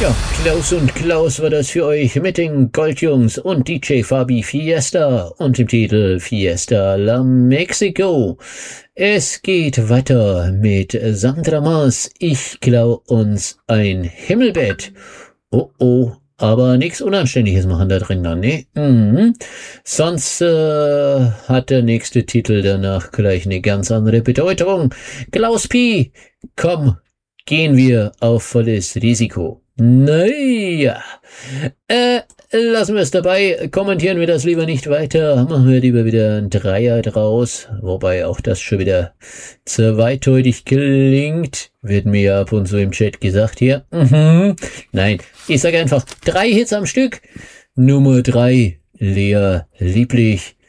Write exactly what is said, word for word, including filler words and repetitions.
Ja, Klaus und Klaus war das für euch mit den Goldjungs und D J Fabi Fiesta und dem Titel Fiesta La Mexico. Es geht weiter mit Sandra Maas. Ich klau uns ein Himmelbett. Oh oh, aber nichts Unanständiges machen da drin dann, ne? Mhm. Sonst äh, hat der nächste Titel danach gleich eine ganz andere Bedeutung. Klaus P., komm, gehen wir auf volles Risiko. Naja, äh, lassen wir es dabei, kommentieren wir das lieber nicht weiter, machen wir lieber wieder ein Dreier draus, wobei auch das schon wieder zweideutig klingt, wird mir ja ab und zu im Chat gesagt hier. Mhm. Nein, ich sage einfach drei Hits am Stück. Nummer drei, Lea Lieblich,